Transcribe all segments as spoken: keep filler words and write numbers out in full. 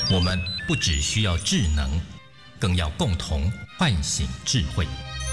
我们不只需要智能，更要共同唤醒智慧。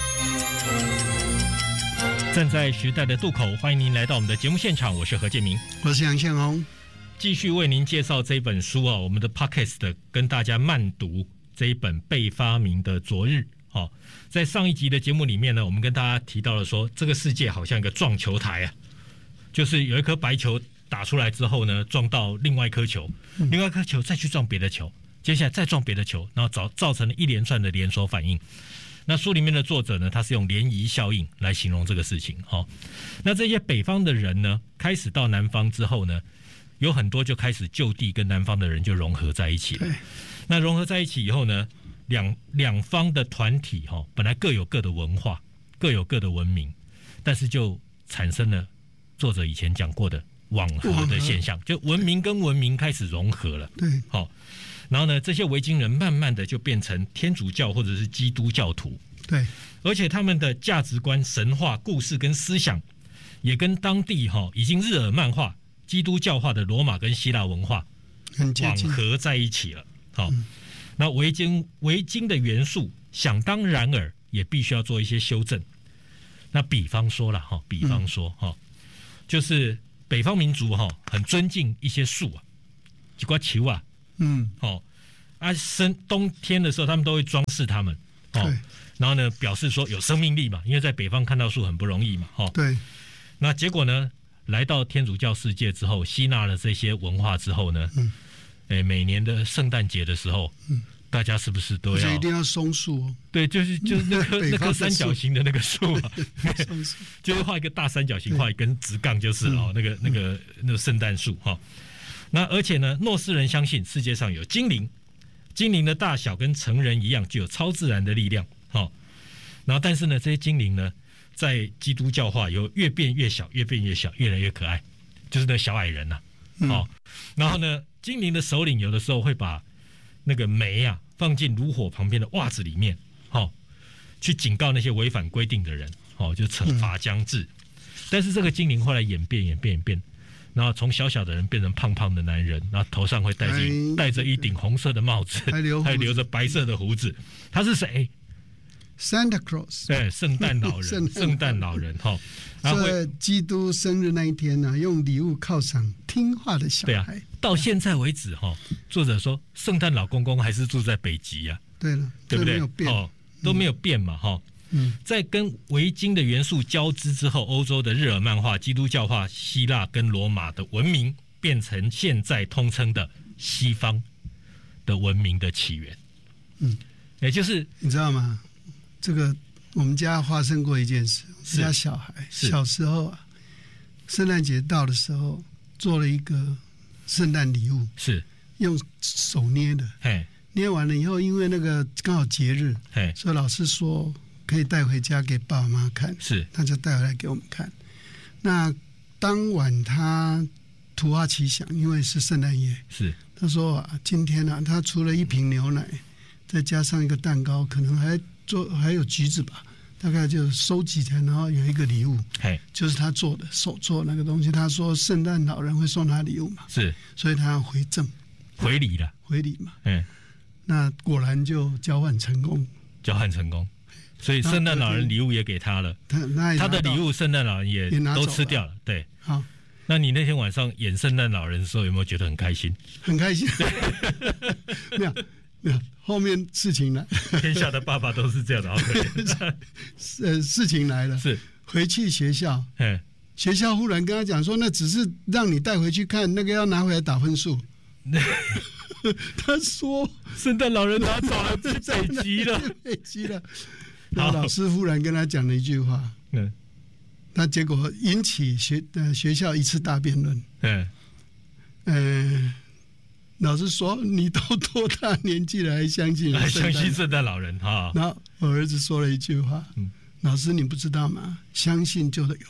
站在时代的渡口，欢迎您来到我们的节目现场，我是何建明， 我是杨宪宏， 继续为您介绍这本书啊，我们的 Podcast 跟大家慢读这一本被发明的昨日。哦，在上一集的节目里面呢，我们跟大家提到了说，这个世界好像一个撞球台啊，就是有一颗白球打出来之后呢，撞到另外一颗球，嗯、另外一颗球再去撞别的球，接下来再撞别的球，然后造造成了一连串的连锁反应。那书里面的作者呢，他是用涟漪效应来形容这个事情。哦，那这些北方的人呢，开始到南方之后呢，有很多就开始就地跟南方的人就融合在一起了。那融合在一起以后呢，两两方的团体哈、哦，本来各有各的文化，各有各的文明，但是就产生了作者以前讲过的网合的现象，就文明跟文明开始融合了。 对， 好、哦。然后呢，这些维京人慢慢的就变成天主教或者是基督教徒， 对， 而且他们的价值观、神话、故事跟思想，也跟当地哈、哦、已经日耳曼化、基督教化的罗马跟希腊文化网合在一起了。好、哦嗯，那维京维京的元素，想当然尔也必须要做一些修正。那比方说了哈，比方说哈、嗯，就是北方民族哈很尊敬一些树啊，几块球啊。嗯，哦，啊，生冬天的时候，他们都会装饰它们，哦，然后呢，表示说有生命力嘛，因为在北方看到树很不容易嘛，哦， 对。 那结果呢，来到天主教世界之后，吸纳了这些文化之后呢，嗯，哎，每年的圣诞节的时候，嗯，大家是不是都要一定要松树哦？ 对，就是就是那棵那棵三角形的那个树啊，就是画一个大三角形，画一根直杠，就是哦，那个那个那个圣诞树哈。那而且呢，诺斯人相信世界上有精灵，精灵的大小跟成人一样，具有超自然的力量。好、哦，然后但是呢，这些精灵呢，在基督教化有越变越小，越变越小，越来越可爱，就是那小矮人呐、啊。好、哦嗯，然后呢，精灵的首领有的时候会把那个煤啊放进炉火旁边的袜子里面，好、哦，去警告那些违反规定的人，好、哦，就惩罚将至、嗯。但是这个精灵后来演变，演变，演变。然后从小小的人变成胖胖的男人，然后头上会戴着戴着一顶红色的帽子，还留还留着白色的胡子。他是谁 ？Santa Claus， 对，圣诞老人，圣诞老人哈。 然后在基督生日那一天呢、啊，用礼物犒赏听话的小孩。 对啊，到现在为止哈，作者说圣诞老公公还是住在北极啊。 对了， 对不对？ 都没有变， 哦，都没有变嘛哈。嗯，在跟维京的元素交织之后，欧洲的日耳曼化、基督教化、希腊跟罗马的文明，变成现在通称的西方的文明的起源。嗯，也就是你知道吗？这个我们家发生过一件事，我们家小孩小时候啊，圣诞节到的时候，做了一个圣诞礼物， 是用手捏的。嘿，捏完了以后，因为那个刚好节日，嘿，所以老师说可以带回家给爸爸妈妈看， 是， 他就带回来给我们看。那当晚他突发奇想，因为是圣诞夜， 是， 他说啊，今天啊，他除了一瓶牛奶，再加上一个蛋糕，可能还做还有橘子吧，大概就收集起来，然后有一个礼物，就是他做的手做那个东西。他说圣诞老人会送他礼物嘛， 是， 所以他要回赠， 回礼了， 回礼嘛，嗯，那果然就交换成功， 交换成功。所以圣诞老人礼物也给他了，他, 他的礼物圣诞老人也都吃掉了。对，好，那你那天晚上演圣诞老人的时候，有没有觉得很开心？ 很开心。没有，没有，后面事情来， 天下的爸爸都是这样的，好可怜。 呃，事情来了，是回去学校，学校忽然跟他讲说，那只是让你带回去看，那个要拿回来打分数。他说， 圣诞老人拿走了，去北极了， 北极了。然后老师忽然跟他讲了一句话，嗯，那结果引起学呃学校一次大辩论，嗯，呃，老师说你都多大年纪了还相信还相信圣诞老人哈？ 然后我儿子说了一句话，嗯，老师你不知道吗？相信就得有。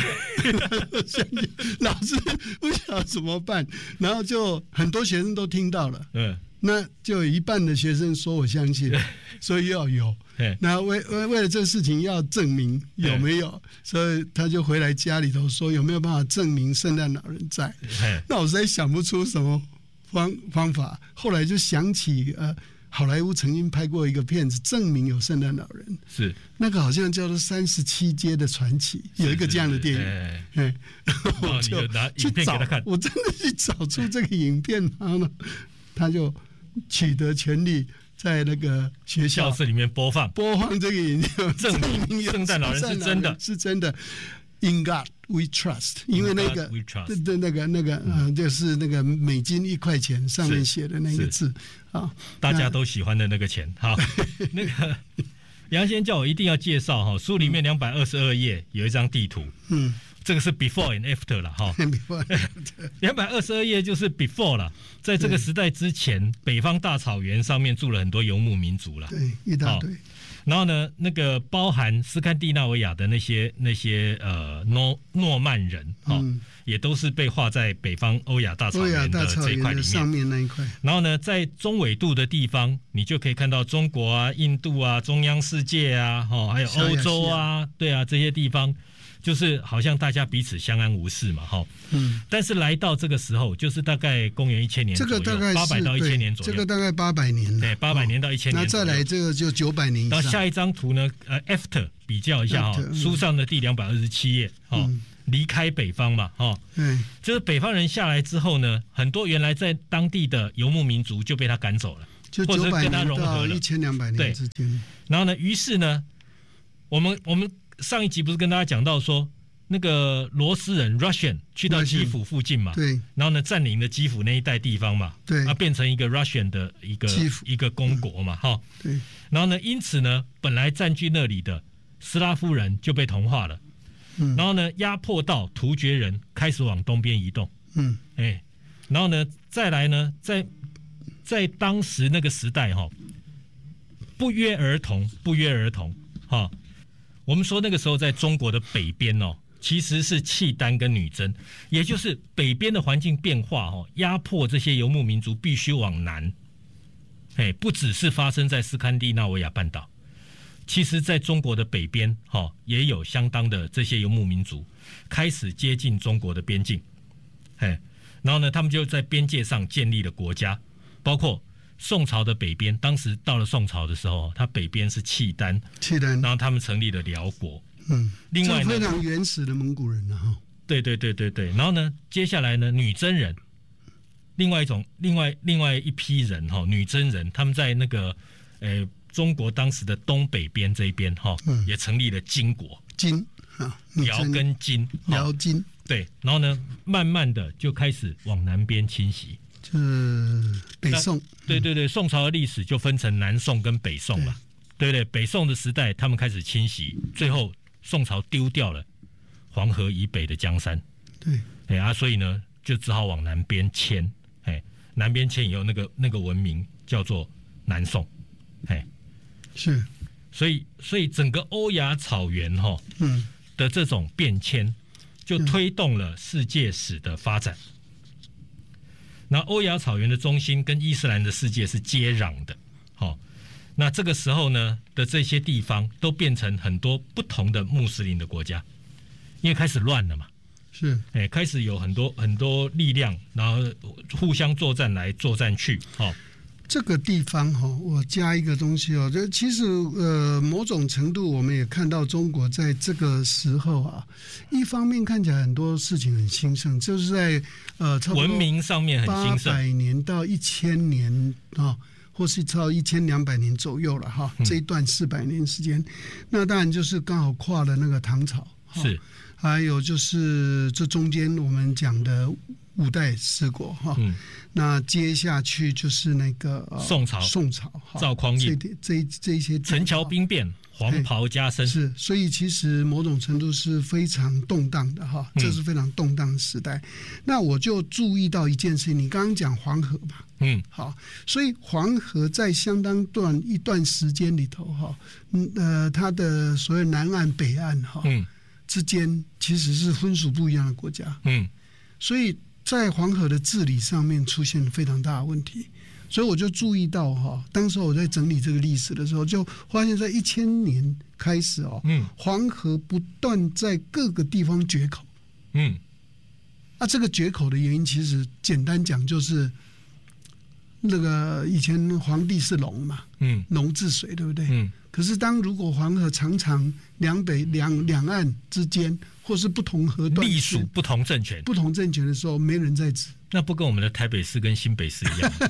老师不晓得怎么办，然后就很多学生都听到了，嗯，那就有一半的学生说我相信，所以要有，那为为为了这个事情要证明有没有，所以他就回来家里头说有没有办法证明圣诞老人在。那我实在想不出什么方方法，后来就想起呃。好莱坞曾经拍过一个片子，证明有圣诞老人， 是那个好像叫做《三十七街的传奇》，有一个这样的电影。哎，哎然后我就去找，我真的去找出这个影片，然后呢，他就取得权利在那个学校教室里面播放播放这个影片， 证明圣诞老人是真的， 是真的。In God we trust， 因为那个对对那个那个呃，就是那个美金一块钱上面写的那个字啊， 大家都喜欢的那个钱。好，那个杨先叫我一定要介绍哈，书里面两百二十二页有一张地图，嗯，这个是 before and after 了哈。两百二十二页就是 before 了，在这个时代之前，北方大草原上面住了很多游牧民族了， 对，一大堆。 然后呢，那个包含斯堪的纳维亚的那些那些呃诺诺曼人哈、哦嗯，也都是被划在北方欧亚大草原的这一块里面。 上面那一块。 然后呢，在中纬度的地方，你就可以看到中国啊、印度啊、中央世界啊，哈、哦，还有欧洲啊，对啊，这些地方。就是好像大家彼此相安无事嘛，哈，嗯，但是来到这个时候，就是大概公元一千年左右， 这个大概八百到一千年左右， 这个大概八百年， 对，八百年到一千年、哦， 那再来这个就九百年以上。 然后下一张图呢，呃 ，after 比较一下哈、哦，书上的第两百二十七页，哈、哦，嗯、离开北方嘛，哈、哦，嗯，就是北方人下来之后呢，很多原来在当地的游牧民族就被他赶走了， 就九百年到一千两百年之间。 然后呢，于是呢，我们我们。上一集不是跟大家讲到说，那个罗斯人 Russian 去到基辅附近嘛， 对， 然后呢占领了基辅那一带地方嘛， 对， 啊变成一个 Russian 的一个一个公国嘛，哈、 嗯，对， 然后呢，因此呢，本来占据那里的斯拉夫人就被同化了，嗯，然后呢，压迫到突厥人开始往东边移动，嗯，哎，然后呢，再来呢，在在当时那个时代哈，不约而同，不约而同，哈。我们说那个时候在中国的北边哦，其实是契丹跟女真，也就是北边的环境变化哦，压迫这些游牧民族必须往南。哎，不只是发生在斯堪的纳维亚半岛，其实在中国的北边哈也有相当的这些游牧民族开始接近中国的边境。哎，然后呢，他们就在边界上建立了国家，包括。宋朝的北边，当时到了宋朝的时候，它北边是契丹， 契丹， 然后他们成立了辽国。 嗯， 另外呢， 非常原始的蒙古人啊， 对对对对对。然后呢，接下来呢，女真人，另外一种，另外另外一批人哈，女真人，他们在那个呃中国当时的东北边这一边哈，嗯，也成立了金国， 金啊， 辽跟金， 辽金， 对。然后呢，慢慢的就开始往南边侵袭。 是北宋， 对对对，宋朝的历史就分成南宋跟北宋了，对不对？北宋的时代，他们开始侵袭，最后宋朝丢掉了黄河以北的江山， 对， 哎啊，所以呢，就只好往南边迁，哎，南边迁以后，那个那个文明叫做南宋，哎， 是， 所以所以整个欧亚草原哈、哦，嗯的这种变迁，就推动了世界史的发展。那欧亚草原的中心跟伊斯兰的世界是接壤的，好、哦，那这个时候呢的这些地方都变成很多不同的穆斯林的国家，因为开始乱了嘛， 是， 哎，开始有很多很多力量，然后互相作战来作战去，好、哦。 这个地方哈，我加一个东西哦，就其实呃，某种程度我们也看到中国在这个时候啊，一方面看起来很多事情很兴盛，就是在呃，差不多文明上面很兴盛， 八百年到一千年啊，或是超一千两百年左右了哈，这一段四百年时间，嗯、那当然就是刚好跨了那个唐朝， 是， 还有就是这中间我们讲的五代十国哈。嗯，那接下去就是那个、呃、 宋朝， 宋朝赵匡胤， 这这这一些陈桥兵变，黄袍加身， 是，所以其实某种程度是非常动荡的哈，这是非常动荡的时代。嗯、那我就注意到一件事情，你刚刚讲黄河嘛，嗯，好，所以黄河在相当段一段时间里头哈，嗯呃，它的所谓南岸北岸哈，嗯，之间其实是分属不一样的国家，嗯，所以。在黄河的治理上面出现非常大的问题，所以我就注意到哈，当时我在整理这个历史的时候，就发现在一千年开始哦，嗯，黄河不断在各个地方决口，嗯，那、啊、这个决口的原因，其实简单讲就是那个以前皇帝是龙嘛，嗯，龙治水，对不对？嗯。可是当如果黄河常常两北两两岸之间，或是不同河段隶属不同政权， 不同政权的时候，没人在治。 那不跟我们的台北市跟新北市一样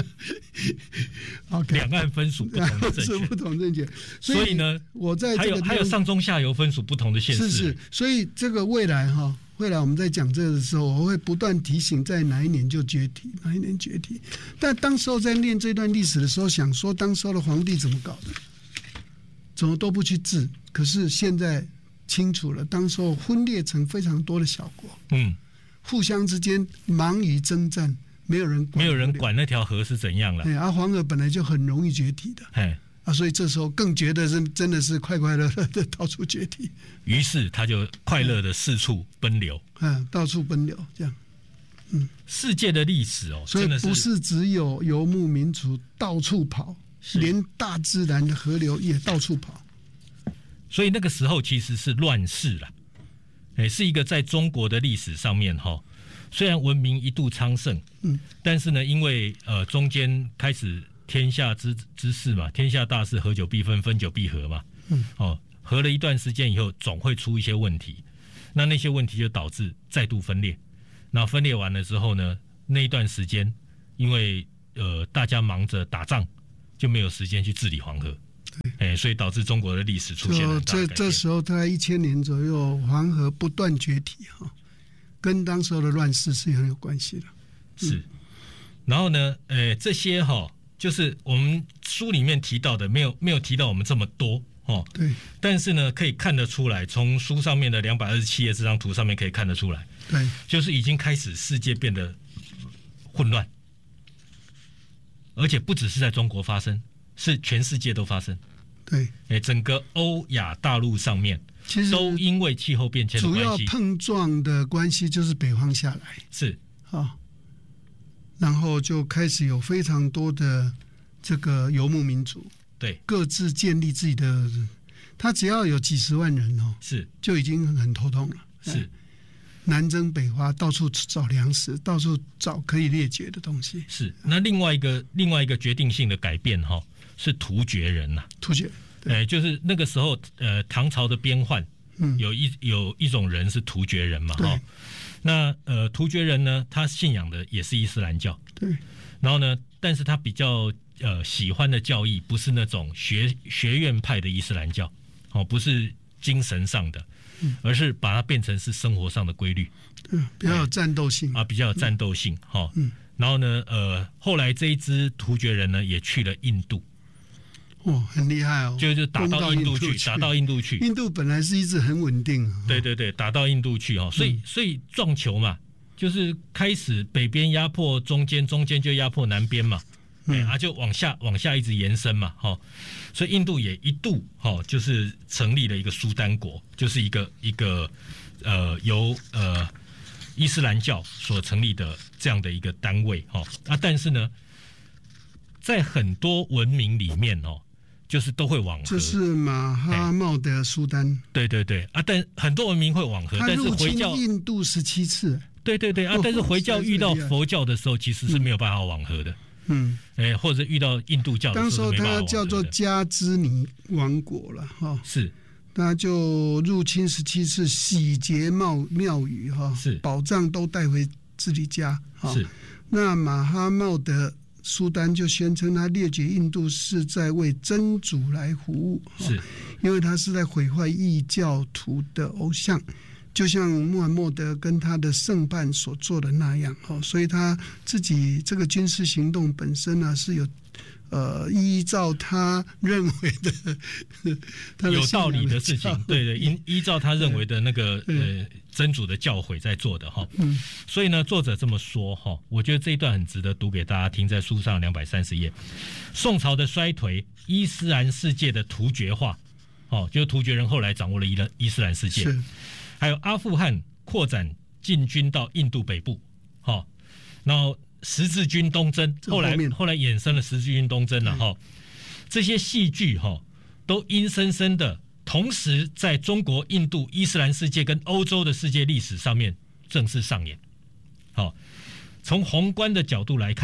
？OK， 两岸分属不同的政权， 不同政权。 所以呢， 我在还有还有上中下游分属不同的县市。 是是，所以这个未来哈。未来我们在讲这个的时候，我会不断提醒，在哪一年就解体，哪一年解体。但当时候在念这段历史的时候，想说当时候的皇帝怎么搞的，怎么都不去治。可是现在清楚了，当时候分裂成非常多的小国，嗯，互相之间忙于征战，没有人管没有人管那条河是怎样了。 对，而黄河本来就很容易解体的。哎。啊，所以这时候更觉得是真的是快快乐乐的到处解体， 于是他就快乐的四处奔流， 嗯，到处奔流这样， 嗯，世界的历史哦， 所以不是只有游牧民族到处跑，连大自然的河流也到处跑， 所以那个时候其实是乱世了，哎，是一个在中国的历史上面哈，虽然文明一度昌盛，嗯，但是呢，因为呃中间开始。天下之之事嘛，天下大事，合久必分，分久必合嘛。嗯，哦，合了一段时间以后，总会出一些问题。那那些问题就导致再度分裂。那分裂完了之后呢，那一段时间，因为呃大家忙着打仗，就没有时间去治理黄河。哎，所以导致中国的历史出现了很大的改变。 这这时候大概一千年左右，黄河不断决体哈，跟当时候的乱世是很有关系的。 是，嗯、然后呢，呃，这些哈。就是我们书里面提到的，没有没有提到我们这么多哦。 对。 但是呢，可以看得出来，从书上面的两百二十七页这张图上面可以看得出来， 对， 就是已经开始世界变得混乱，而且不只是在中国发生，是全世界都发生。 对。 哎，整个欧亚大陆上面，其实都因为气候变迁的关系， 主要碰撞的关系就是北方下来是啊。哦，然后就开始有非常多的这个游牧民族， 对， 各自建立自己的，他只要有几十万人哦， 是就已经很头痛了， 是南征北伐，到处找粮食，到处找可以猎绝的东西。 是，那另外一个另外一个决定性的改变哈，是突厥人呐， 突厥， 哎，就是那个时候呃唐朝的边患，嗯，有一有一种人是突厥人嘛，哈。那呃，突厥人呢，他信仰的也是伊斯兰教， 对。 然后呢，但是他比较呃喜欢的教义不是那种学学院派的伊斯兰教，哦，不是精神上的，嗯、而是把它变成是生活上的规律， 嗯，比较有战斗性啊，比较有战斗性，哈、哦，嗯。然后呢，呃，后来这一支突厥人呢，也去了印度。 哦，很厉害哦！ 就是打到印度去，打到印度去。 印度本来是一直很稳定、啊， 对对对，打到印度去哦，所以、嗯、所以撞球嘛，就是开始北边压迫中间，中间就压迫南边嘛，哎、嗯、啊就往下往下一直延伸嘛，哈、哦，所以印度也一度哈、哦、就是成立了一个苏丹国，就是一个一个呃由呃伊斯兰教所成立的这样的一个单位哈、哦、啊，但是呢，在很多文明里面哦。就是都会往河， 就是马哈茂德苏丹， 对对对啊，但很多文明会往河，但是回教印度十七次， 对对对啊，但是回教遇到佛教的时候，其实是没有办法往河的，嗯，哎，或者遇到印度教的时候， 当时候他叫做加兹尼王国了哈， 是， 他就入侵十七次，洗劫庙庙宇哈， 是， 宝藏都带回自己家， 是， 那马哈茂德。苏丹就宣称他列举印度是在为真主来服务， 是， 因为他是在毁坏异教徒的偶像，就像穆罕默德跟他的圣伴所做的那样，所以他自己这个军事行动本身呢是有呃依照他认为的他的有道理的事情，对对，依依照他认为的那个呃真主的教诲在做的哈，嗯，所以呢，作者这么说哈，我觉得这一段很值得读给大家听，在书上两百三十页，宋朝的衰颓，伊斯兰世界的突厥化，哦，就是突厥人后来掌握了伊伊斯兰世界， 是， 还有阿富汗扩展进军到印度北部，哈，然后十字军东征，后来后来衍生了十字军东征了哈，这些戏剧哈都阴森森的。同时，在中国、印度、伊斯兰世界跟欧洲的世界历史上面正式上演。好，从宏观的角度来看，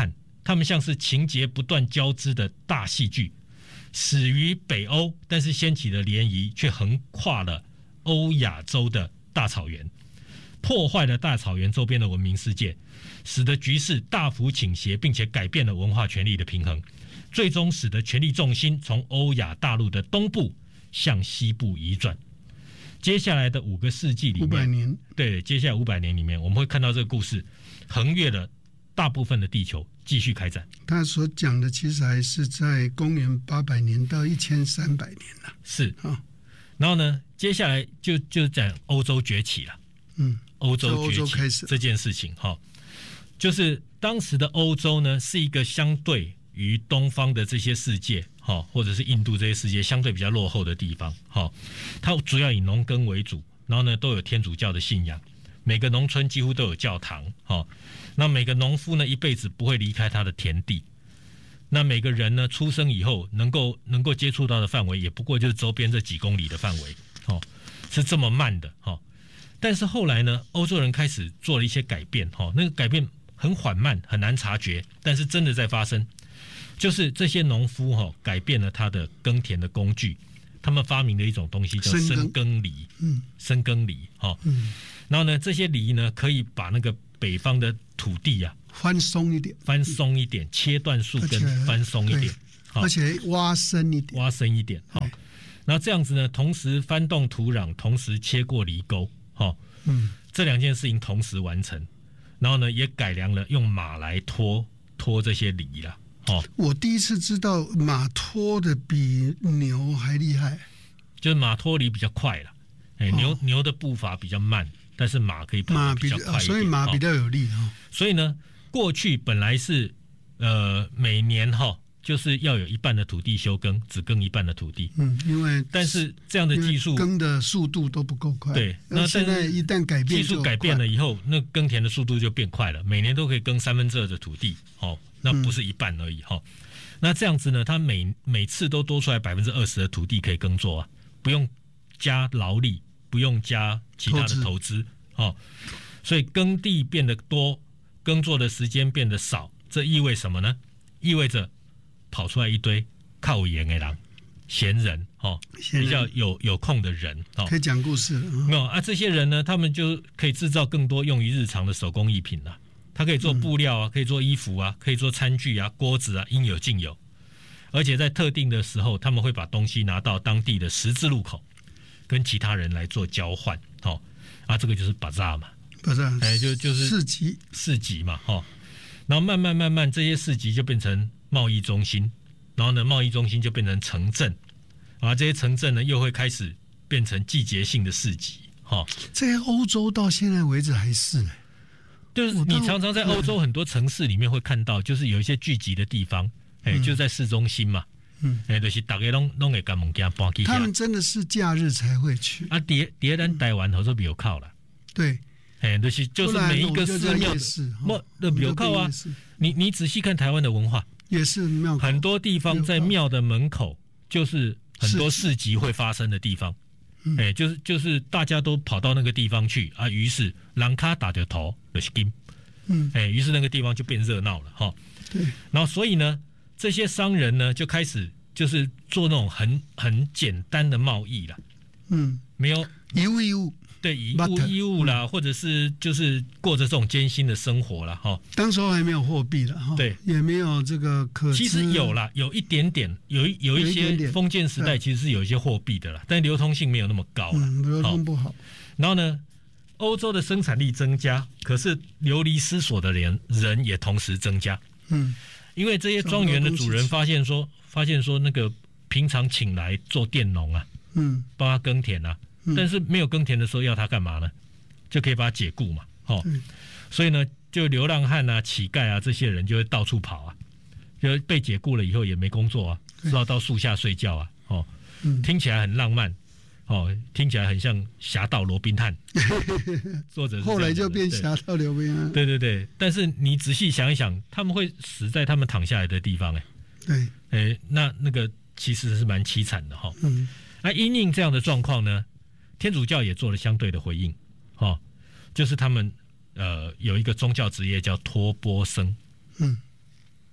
他们像是情节不断交织的大戏剧，始于北欧，但是掀起的涟漪却横跨了欧亚洲的大草原，破坏了大草原周边的文明世界，使得局势大幅倾斜，并且改变了文化权力的平衡，最终使得权力重心从欧亚大陆的东部向西部移转。接下来的五个世纪里面，五百年， 对，接下来五百年里面，我们会看到这个故事横越了大部分的地球，继续开展。 他所讲的其实还是在公元八百年到一千三百年了。 是啊、哦，然后呢，接下来就就讲欧洲崛起了。嗯，欧洲崛起这件事情，哈、哦，就是当时的欧洲呢，是一个相对于东方的这些世界，哈、哦，或者是印度这些世界相对比较落后的地方，哈、哦，它主要以农耕为主，然后呢，都有天主教的信仰。每个农村几乎都有教堂，哦，那每个农夫呢一辈子不会离开他的田地，那每个人呢出生以后能够能够接触到的范围也不过就是周边这几公里的范围，哦，是这么慢的，哦，但是后来呢，欧洲人开始做了一些改变，哦，那个改变很缓慢，很难察觉，但是真的在发生，就是这些农夫哦改变了他的耕田的工具，他们发明了一种东西叫深耕犁，嗯，深耕犁，哦，嗯。然后呢，这些犁呢，可以把那个北方的土地啊翻松一点， 翻松一点，切断树根，翻松一点， 而且挖深一点， 挖深一点。好，然后这样子呢，同时翻动土壤，同时切过犁沟，好，嗯，这两件事情同时完成。然后呢，也改良了用马来拖拖这些犁了。哦， 我第一次知道马拖的比牛还厉害， 就是马拖犁比较快了，哎，牛、哦、牛的步伐比较慢。但是马可以跑得比较快一点， 所以马比较有力哈、哦。 所以呢，过去本来是呃每年哈、哦、就是要有一半的土地休耕，只耕一半的土地。 嗯，因为但是这样的技术耕的速度都不够快。 对， 那现在一旦改变技术改变了以后，那耕田的速度就变快了，每年都可以耕三分之二的土地，哦，那不是一半而已哈、嗯。那这样子呢，它每每次都多出来百分之二十的土地可以耕作啊，不用加劳力。不用加其他的投资，哦，所以耕地变得多，耕作的时间变得少，这意味什么呢？意味着跑出来一堆靠盐的人、闲人，哦，比较有有空的人，哦， 可以讲故事了。 没有啊，这些人呢，他们就可以制造更多用于日常的手工艺品了。他可以做布料啊，可以做衣服啊，可以做餐具啊、锅子啊，应有尽有。而且在特定的时候，他们会把东西拿到当地的十字路口。跟其他人来做交换，哦，啊，这个就是巴扎嘛， 巴扎， 哎，就就是市集， 市集嘛，哦，然后慢慢慢慢，这些市集就变成贸易中心，然后呢，贸易中心就变成城镇，啊，这些城镇呢又会开始变成季节性的市集，哈、哦， 这些欧洲到现在为止还是， 就是你常常在欧洲很多城市里面会看到，就是有一些聚集的地方，哎、嗯，就在市中心嘛。嗯，哎，就是大家拢拢会把物件搬起。 他们真的是假日才会去啊！叠叠咱台湾好多比较靠了。 对， 哎，就是就是每一个寺庙，不都比较靠啊。你你仔细看台湾的文化， 也是庙， 很多地方在庙的门口，就是很多市集会发生的地方。哎、嗯，就是就是大家都跑到那个地方去啊，于是人卡打着头就是金，嗯，哎，于是那个地方就变热闹了哈。 对， 然后所以呢。这些商人呢，就开始就是做那种很很简单的贸易了，嗯，没有以物易物， 对，以物易物啦、嗯，或者是就是过着这种艰辛的生活了哈。 当时候还没有货币了哈，对，也没有这个可， 其实有啦，有一点点，有一有一些封建时代其实是有一些货币的啦，但流通性没有那么高了， 嗯，流通不好。 然后呢，欧洲的生产力增加，可是流离失所的人人也同时增加，嗯。因为这些庄园的主人发现说，发现说那个平常请来做佃农啊，嗯，帮他耕田啊、嗯，但是没有耕田的时候要他干嘛呢？就可以把他解雇嘛，哦，嗯、所以呢，就流浪汉啊、乞丐啊这些人就会到处跑啊，就被解雇了以后也没工作啊，只好到树下睡觉啊，哦，嗯、听起来很浪漫，哦，听起来很像侠盗罗宾汉，作者是后来就变侠盗罗宾汉。 对对对，但是你仔细想一想，他们会死在他们躺下来的地方，哎， 对， 哎，那那个其实是蛮凄惨的哈。嗯，那因应这样的状况呢，天主教也做了相对的回应，哈，就是他们呃有一个宗教职业叫托钵僧，嗯，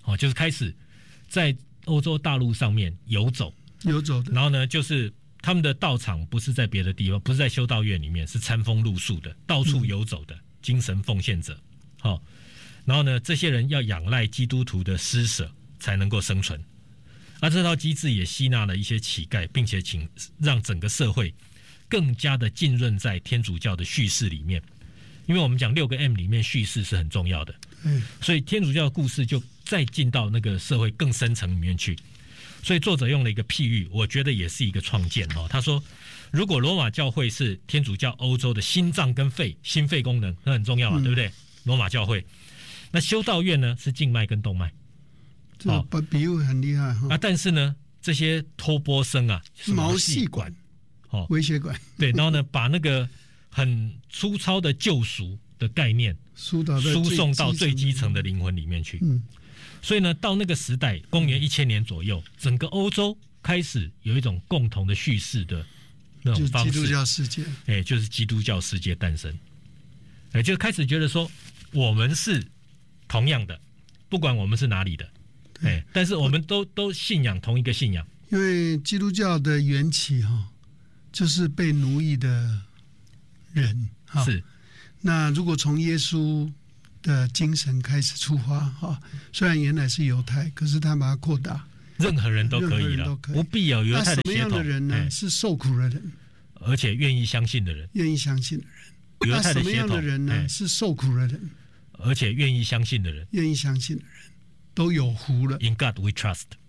哦，就是开始在欧洲大陆上面游走， 游走的。 然后呢，就是他们的道场不是在别的地方，不是在修道院里面，是餐风露宿的，到处游走的、嗯、精神奉献者。好、哦，然后呢，这些人要仰赖基督徒的施舍才能够生存。而这套机制也吸纳了一些乞丐，并且请让整个社会更加的浸润在天主教的叙事里面。因为我们讲六个 M 里面叙事是很重要的，嗯，所以天主教的故事就再进到那个社会更深层里面去。所以作者用了一个譬喻，我觉得也是一个创建哦。他说，如果罗马教会是天主教欧洲的心脏跟肺，心肺功能那很重要嘛，嗯、对不对？罗马教会，那修道院呢是静脉跟动脉。 这个比喻很厉害哈、 哦、啊！但是呢，这些托钵僧啊， 毛细管、哦，微血管， 对，然后呢，把那个很粗糙的救赎的概念输送到最基层的灵魂里面去。嗯，所以呢，到那个时代，公元一千年左右，整个欧洲开始有一种共同的叙事的那种方式， 就是基督教世界， 哎，就是基督教世界诞生，哎，就开始觉得说，我们是同样的，不管我们是哪里的。哎，但是我们都都信仰同一个信仰， 因为基督教的缘起哈、哦，就是被奴役的人哈。 是， 那如果从耶稣的精神开始出发哈，虽然原来是犹太，可是他把它扩大， 任何人都可以了，不必有犹太的血统。 那什么样的人呢？哎、是受苦的人， 而且愿意相信的人， 愿意相信的人。 犹太的血统。 那什么样的人呢？哎、是受苦的人， 而且愿意相信的人， 愿意相信的人。都有福了。 In God we trust 。